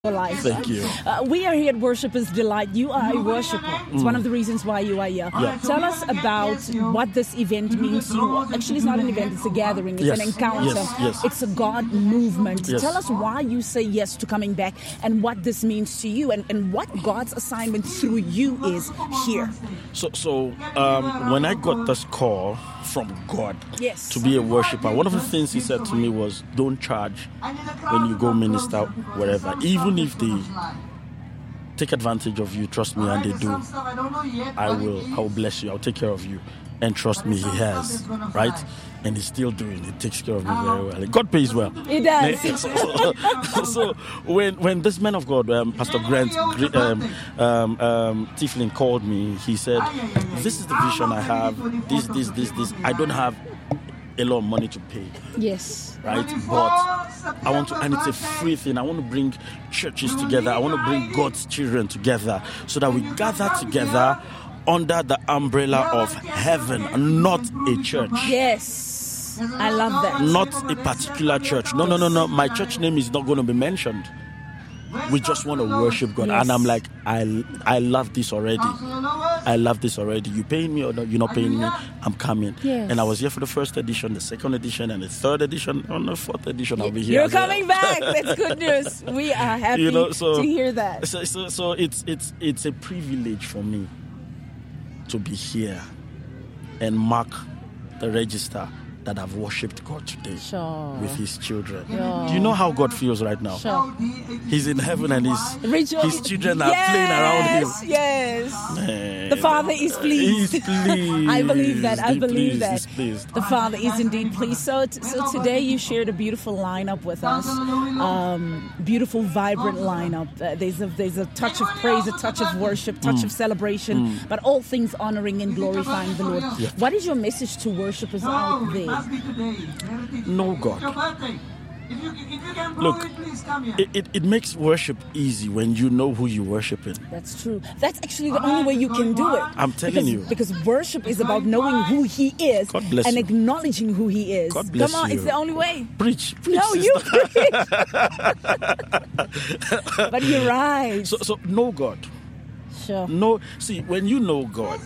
life. Thank you. We are here at Worshipers Delight. You are a worshiper. It's one of the reasons why you are here. Yeah. Tell us about what this event means to you. Actually, it's not an event, it's a gathering, it's an encounter. Yes. It's a God movement. Yes. Tell us why you say yes to coming back and what this means to you and what God's assignment through you is here. So when I got this call from God Yes. to be a worshiper, one of the things he said to me was, don't charge when you go minister wherever. Even if they take advantage of you, trust me, and they do, I will bless you. I'll take care of you. And trust me, he has, right? And he's still doing it. He takes care of me very well. God pays well. He does. So when this man of God, Pastor Grant Tiflin, called me, he said, this is the vision I have, this. I don't have a lot of money to pay. Yes. Right? But I want to, and it's a free thing. I want to bring churches together. I want to bring God's children together so that we gather together under the umbrella of heaven, not a church. Yes. I love that. Not a particular church. No. My church name is not going to be mentioned. We just want to worship God. Yes. And I'm like, I love this already. I love this already. You paying me or no? You're not paying me? I'm coming. Yes. And I was here for the first edition, the second edition, and the third edition. On the fourth edition, I'll be here. You're coming back. That's good news. We are happy to hear that. So it's a privilege for me to be here and mark the register that I've worshipped God today with his children. Sure. Do you know how God feels right now? Sure. He's in heaven and his children are playing around him. Yes. Man. The Father is pleased. He's pleased. I believe that. I believe that. He's pleased. The Father is indeed pleased. So today you shared a beautiful lineup with us. Beautiful, vibrant lineup. There's a touch of praise, a touch of worship, touch of celebration, but all things honoring and glorifying the Lord. Yeah. What is your message to worshipers out there? Know God. Look, it makes worship easy when you know who you're worshiping. That's true. That's actually the only way you can do it. I'm telling you. Because worship is about knowing who He is God bless and you. acknowledging who He is. God bless Come on, you. it's the only way. Preach. No, you preach. But you're right. So know God. Sure. No, see, when you know God,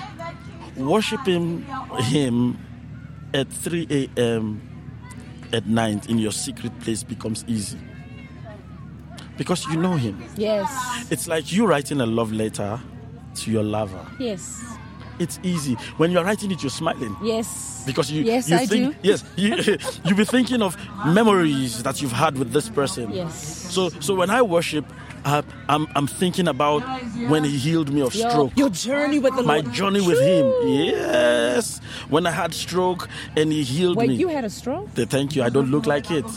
worshiping Him at 3 a.m. at night in your secret place becomes easy. Because you know Him. Yes. It's like you writing a love letter to your lover. Yes. It's easy. When you're writing it, you're smiling. Yes. Because you I think, do. Yes, you'll be thinking of memories that you've had with this person. Yes. So when I worship, I'm thinking about when He healed me of stroke. Your journey with the My Lord. journey with Him. Yes. When I had stroke and He healed me. Wait, you had a stroke? Thank you. I don't look like it.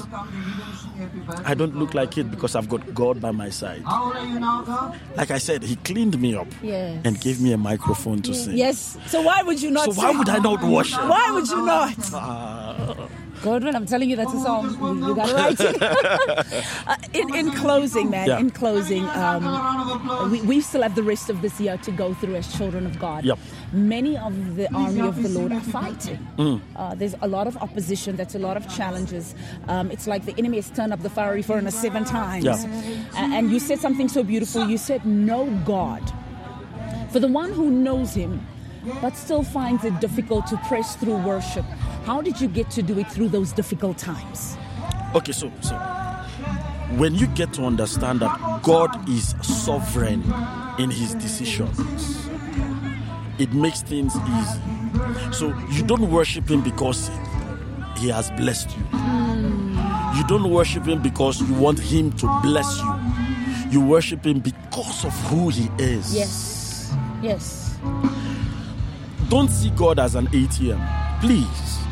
I don't look like it because I've got God by my side. Like I said, He cleaned me up and gave me a microphone to sing. Yes. So why would you not So why sing? would I not worship? Why would you not? Godwin, I'm telling you, that's a song. You got to write it. In closing, man, Yeah. in closing, we still have the rest of this year to go through as children of God. Yep. Many of the army of the Lord are fighting. There's a lot of opposition. That's a lot of challenges. It's like the enemy has turned up the fiery furnace 7 times. Yeah. And you said something so beautiful. You said, know God. For the one who knows Him, but still finds it difficult to press through worship, how did you get to do it through those difficult times? Okay, so when you get to understand that God is sovereign in His decisions, it makes things easy. So you don't worship Him because He has blessed you. You don't worship Him because you want Him to bless you. You worship Him because of who He is. Yes. Don't see God as an ATM. Please.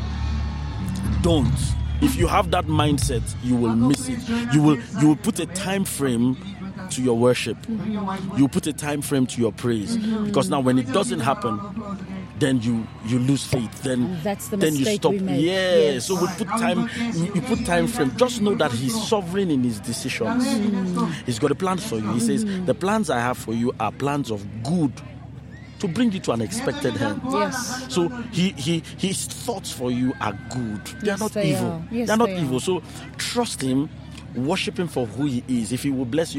Don't. If you have that mindset, you will miss it. You will put a time frame to your worship. You put a time frame to your praise. Because now when it doesn't happen, then you lose faith. Then that's the then you mistake stop. we make. Yeah. Yes. So we put time. You put time frame. Just know that He's sovereign in His decisions. He's got a plan for you. He says, "The plans I have for you are plans of good, to bring you to an expected hand." Yes. So his thoughts for you are good. They are not they evil. are. Yes, they are not they evil. are. So trust Him, Worship him for who he is. If he will bless you,